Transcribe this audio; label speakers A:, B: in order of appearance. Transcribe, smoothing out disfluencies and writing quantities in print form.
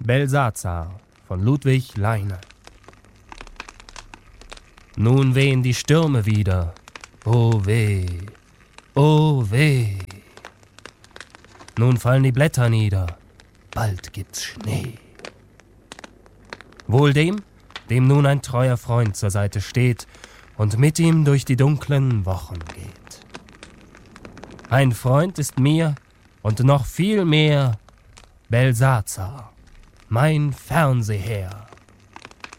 A: Belsazar von Ludwig Leine. Nun wehen die Stürme wieder, oh weh, oh weh. Nun fallen die Blätter nieder, bald gibt's Schnee. Wohl dem nun ein treuer Freund zur Seite steht und mit ihm durch die dunklen Wochen geht. Ein Freund ist mir und noch viel mehr Belsazar, mein Fernsehherr.